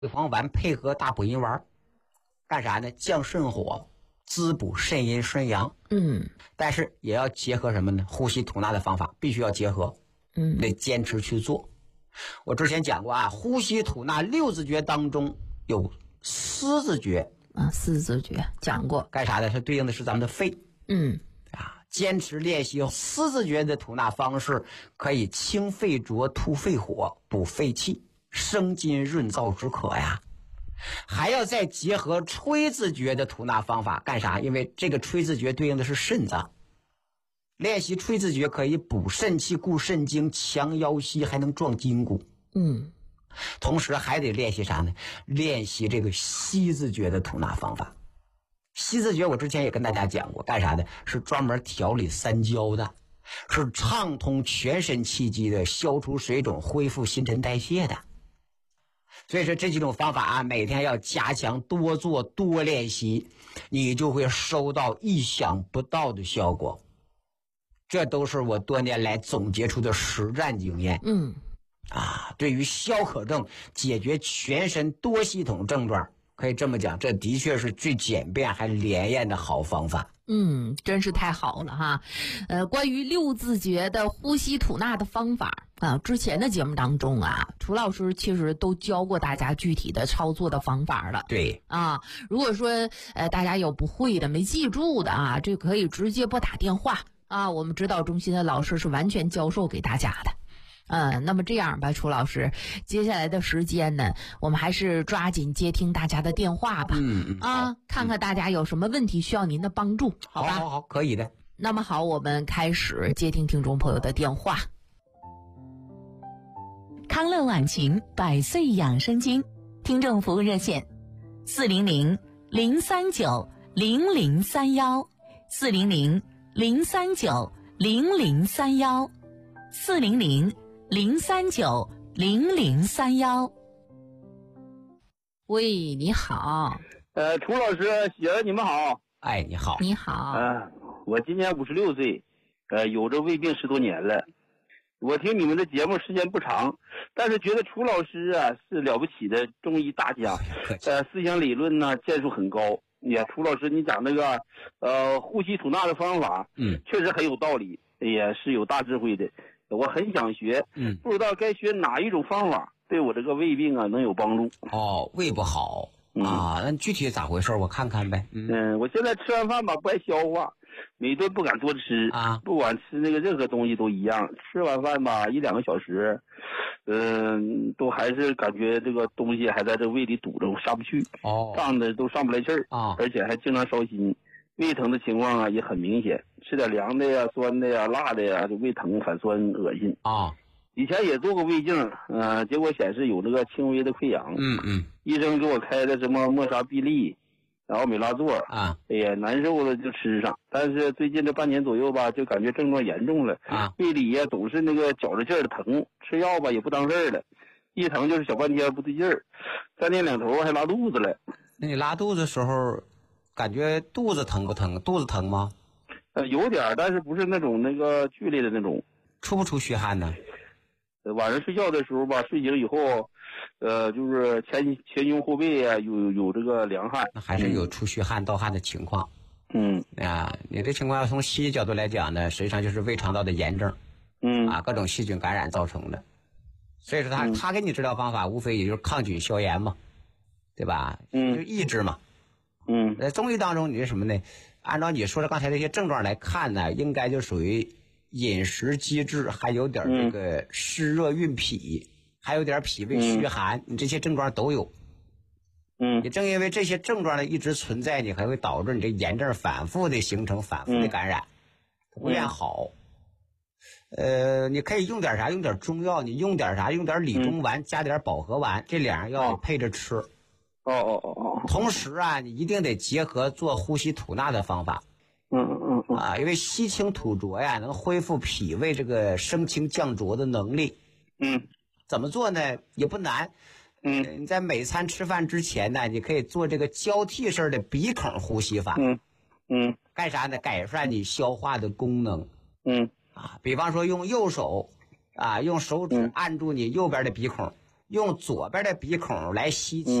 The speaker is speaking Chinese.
黄丸配合大补阴丸，干啥呢？降肾火，滋补肾阴肾阳。但是也要结合什么呢？呼吸吐纳的方法必须要结合。得坚持去做。我之前讲过啊，呼吸吐纳六字诀当中有四字诀啊，四字诀讲过， 干啥的？它对应的是咱们的肺。坚持练习四字诀的吐纳方式，可以清肺浊、吐肺火、补肺气、生津润燥止渴呀。还要再结合吹字诀的吐纳方法，干啥？因为这个吹字诀对应的是肾脏。练习吹字诀可以补肾气、固肾精、强腰膝，还能壮筋骨。同时还得练习啥呢？练习这个吸字诀的吐纳方法。吸字诀我之前也跟大家讲过，干啥的？是专门调理三焦的，是畅通全身气机的，消除水肿、恢复新陈代谢的。所以说这几种方法啊，每天要加强，多做多练习，你就会收到意想不到的效果。这都是我多年来总结出的实战经验。对于消渴症，解决全身多系统症状，可以这么讲，这的确是最简便还连验的好方法。 真是太好了哈。关于六字诀的呼吸吐纳的方法啊，之前的节目当中啊，楚老师其实都教过大家具体的操作的方法了。 对啊，如果说大家有不会的、没记住的啊，这可以直接拨打电话啊，我们指导中心的老师是完全教授给大家的。那么这样吧，楚老师，接下来的时间呢，我们还是抓紧接听大家的电话吧。看看大家有什么问题需要您的帮助，好吧？ 好，可以的。 那么好，我们开始接听听众朋友的电话。 康乐晚晴100岁养生经听众服务热线400-039-0031，400-039-0031。 喂，你好。 楚老师，姐你们好。 哎，你好。 你好。 我今年56岁，有着胃病10多年了。我听你们的节目时间不长，但是觉得楚老师啊是了不起的中医大家，思想理论呢建树很高。楚老师你讲那个呼吸吐纳的方法，确实很有道理，也是有大智慧的。我很想学，不知道该学哪一种方法对我这个胃病啊能有帮助。 胃不好那具体咋回事我看看呗。 我现在吃完饭吧不爱消化，每顿不敢多吃不管吃那个任何东西都一样，吃完饭吧1-2个小时，都还是感觉这个东西还在这胃里堵着，下不去，胀的都上不来气儿而且还经常烧心，胃疼的情况啊也很明显，吃点凉的呀、酸的呀、辣的呀，就胃疼、反酸、恶心以前也做过胃镜，结果显示有这个轻微的溃疡。医生给我开的什么莫沙必利，然后美拉唑难受了就吃上，但是最近这半年左右吧，就感觉症状严重了胃里呀总是那个绞着劲儿的疼，吃药吧也不当事儿了，一疼就是小半天不对劲儿，3天2头还拉肚子了。 那你拉肚子的时候感觉肚子疼不疼？肚子疼吗？ 有点，但是不是那种那个剧烈的那种。 出不出虚汗呢？ 晚上睡觉的时候吧，睡醒以后，就是前胸后背啊有这个凉汗， 那还是有出虚汗盗汗的情况。你这情况要从西医角度来讲呢，实际上就是胃肠道的炎症，各种细菌感染造成的。所以说他给你治疗方法无非也就是抗菌消炎嘛，对吧？就抑制嘛。在中医当中，你是什么呢？按照你说的刚才这些症状来看呢，应该就属于饮食机制，还有点这个湿热运脾，还有点脾胃虚寒，你这些症状都有。也正因为这些症状呢一直存在，你还会导致你这炎症反复的形成，反复的感染，不愿好。你可以用点啥？用点中药，你用点啥？用点理中丸，加点保和丸，这2样药配着吃。同时啊，你一定得结合做呼吸吐纳的方法。因为吸清吐浊呀，能恢复脾胃这个升清降浊的能力。怎么做呢？也不难。你在每餐吃饭之前呢，你可以做这个交替式的鼻孔呼吸法。干啥呢？改善你消化的功能。比方说用右手用手指按住你右边的鼻孔， 用左边的鼻孔来吸气。